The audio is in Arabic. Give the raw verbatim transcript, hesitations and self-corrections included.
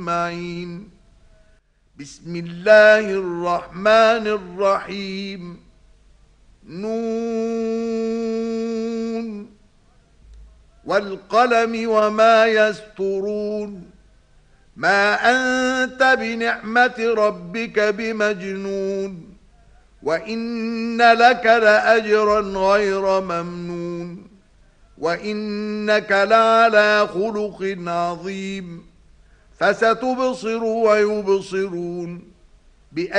أجمعين. بسم الله الرحمن الرحيم. نون والقلم وما يسطرون. ما أنت بنعمة ربك بمجنون، وإن لك لأجرا غير ممنون، وإنك لعلى خلق عظيم. فستبصر ويبصرون.